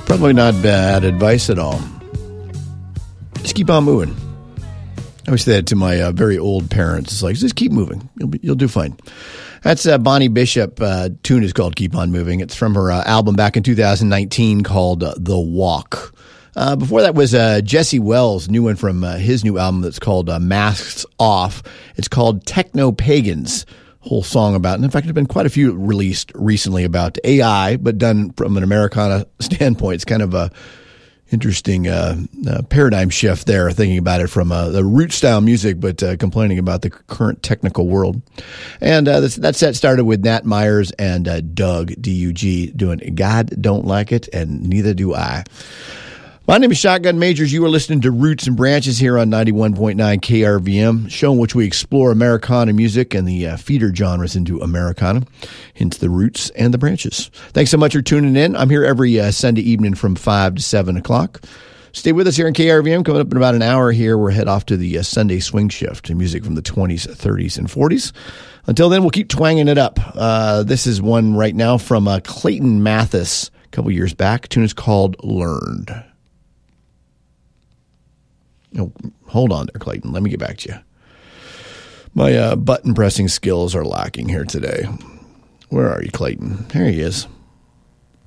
Probably not bad advice at all. Just keep on moving. I always say that to my very old parents. It's like, just keep moving. You'll do fine. That's Bonnie Bishop. Tune is called Keep On Moving. It's from her album back in 2019 called The Walk. Before that was Jesse Wells' new one from his new album that's called Masks Off. It's called Techno Pagans. Whole song about, and in fact, there's been quite a few released recently about AI, but done from an Americana standpoint. It's kind of a interesting paradigm shift there, thinking about it from the root style music, but complaining about the current technical world. And that set started with Nat Myers and Doug, D-U-G, doing God Don't Like It, and Neither Do I. My name is Shotgun Majors. You are listening to Roots and Branches here on 91.9 KRVM, show in which we explore Americana music and the feeder genres into Americana, hence the roots and the branches. Thanks so much for tuning in. I'm here every Sunday evening from 5 to 7 o'clock. Stay with us here in KRVM. Coming up in about an hour here, we'll head off to the Sunday Swing Shift, music from the 20s, 30s, and 40s. Until then, we'll keep twanging it up. This is one right now from Clayton Mathis a couple years back. The tune is called Learned. Oh, hold on there, Clayton. Let me get back to you. My button pressing skills are lacking here today. Where are you, Clayton? There he is.